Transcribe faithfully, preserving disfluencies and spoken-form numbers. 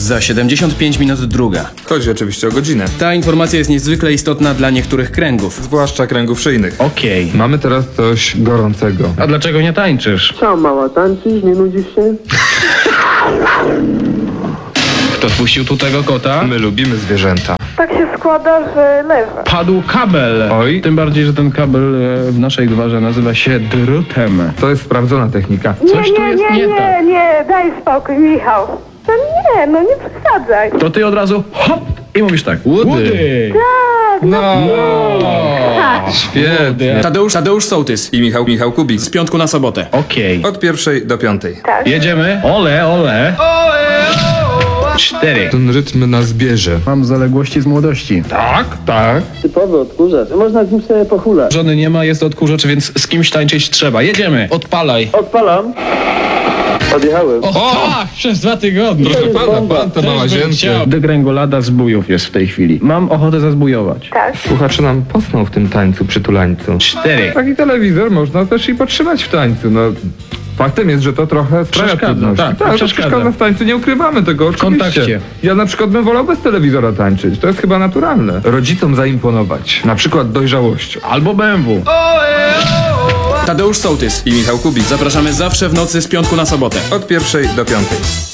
Za siedemdziesiąt pięć minut druga. Chodzi oczywiście o godzinę. Ta informacja jest niezwykle istotna dla niektórych kręgów. Zwłaszcza kręgów szyjnych. Okej. Mamy teraz coś gorącego. A dlaczego nie tańczysz? Co, mała, tańczysz? Nie nudzisz się? Kto wpuścił tu tego kota? My lubimy zwierzęta. Tak się składa, że leżę. Padł kabel. Oj. Tym bardziej, że ten kabel e, w naszej gwarze nazywa się drutem. To jest sprawdzona technika. Nie, Coś tu nie, jest nie, nie nie, tak. nie, daj spokój, Michał. To nie, no nie przesadzaj. To ty od razu hop i mówisz tak. Woody. Tak, No, tak. świetnie. Tadeusz, Tadeusz Sołtys. I Michał, Michał Kubik. Z piątku na sobotę. Okej. Od pierwszej do piątej. Tak. Jedziemy. Ole, ole. Cztery. Ten rytm nas bierze. Mam zaległości z młodości. Tak, tak. Typowy odkurzacz. Można z nim sobie pochulać. Żony nie ma, jest odkurzacz, więc z kimś tańczyć trzeba. Jedziemy. Odpalaj. Odpalam. Odjechałem. O, tak, przez dwa tygodnie. Proszę pana, pan to ma łazienkę. Degrengolada zbójów jest w tej chwili. Mam ochotę zazbujować. Tak. Słuchacze nam posną w tym tańcu przytulańcu. Cztery. Taki telewizor można też i podtrzymać w tańcu. No, faktem jest, że to trochę sprawia Przeszkadza, trudności. tak, tak, to przeszkadza. przeszkadza w tańcu, nie ukrywamy tego, oczywiście. kontakcie. Ja na przykład bym wolał bez telewizora tańczyć, to jest chyba naturalne. Rodzicom zaimponować, na przykład dojrzałością. Albo B M W. Tadeusz Sołtys. I Michał Kubik. Zapraszamy zawsze w nocy z piątku na sobotę. Od pierwszej do piątej.